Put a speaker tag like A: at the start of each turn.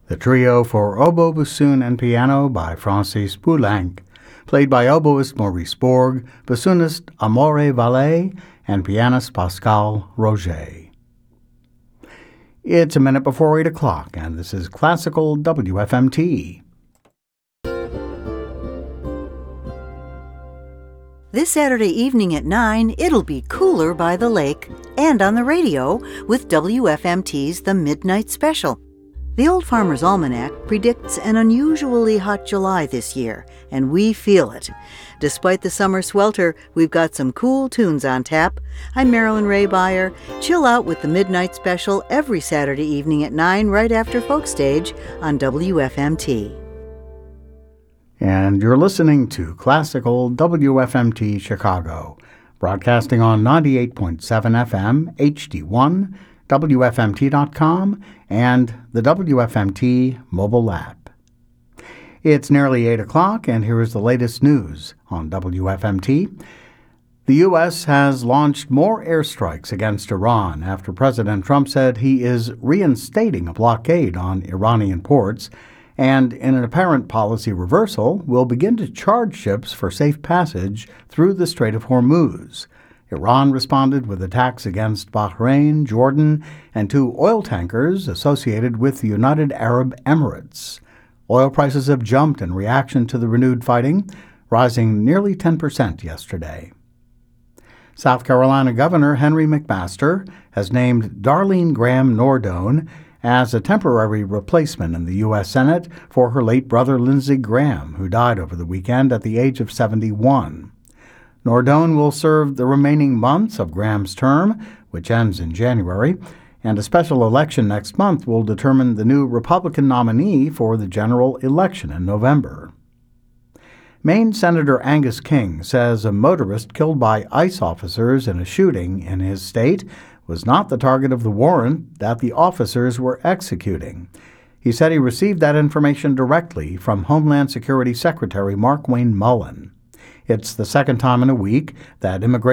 A: The trio for oboe, bassoon, and piano by Francis Poulenc, played by oboist Maurice Borg, bassoonist Amore Valle, and pianist Pascal Roger. It's a minute before 8 o'clock, and this is Classical WFMT.
B: This Saturday evening at 9, it'll be cooler by the lake and on the radio with WFMT's The Midnight Special. The Old Farmer's Almanac predicts an unusually hot July this year, and we feel it. Despite the summer swelter, we've got some cool tunes on tap. I'm Marilyn Ray Beyer. Chill out with The Midnight Special every Saturday evening at 9 right after Folk Stage on WFMT.
A: And you're listening to Classical WFMT Chicago, broadcasting on 98.7 FM, HD1, WFMT.com, and the WFMT mobile app. It's nearly 8 o'clock, and here is the latest news on WFMT. The U.S. has launched more airstrikes against Iran after President Trump said he is reinstating a blockade on Iranian ports, and in an apparent policy reversal, will begin to charge ships for safe passage through the Strait of Hormuz. Iran responded with attacks against Bahrain, Jordan, and 2 oil tankers associated with the United Arab Emirates. Oil prices have jumped in reaction to the renewed fighting, rising nearly 10% yesterday. South Carolina Governor Henry McMaster has named Darlene Graham Nordone as a temporary replacement in the U.S. Senate for her late brother Lindsey Graham, who died over the weekend at the age of 71. Nordone will serve the remaining months of Graham's term, which ends in January, and a special election next month will determine the new Republican nominee for the general election in November. Maine Senator Angus King says a motorist killed by ICE officers in a shooting in his state was not the target of the warrant that the officers were executing. He said he received that information directly from Homeland Security Secretary Mark Wayne Mullen. It's the second time in a week that immigration